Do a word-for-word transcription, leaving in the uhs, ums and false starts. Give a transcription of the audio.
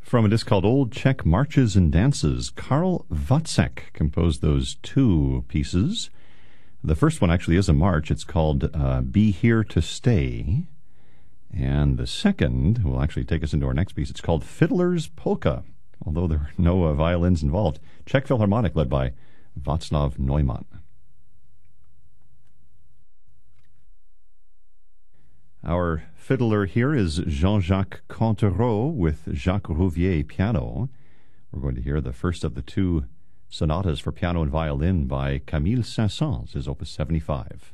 From a disc called Old Czech Marches and Dances, Karl Wacek composed those two pieces. The first one actually is a march. It's called uh, Be Here to Stay. And the second will actually take us into our next piece. It's called Fiddler's Polka, although there are no uh, violins involved. Czech Philharmonic led by Václav Neumann. Our fiddler here is Jean-Jacques Cantereau with Jacques Rouvier piano. We're going to hear the first of the two sonatas for piano and violin by Camille Saint-Saëns, his opus seventy-five.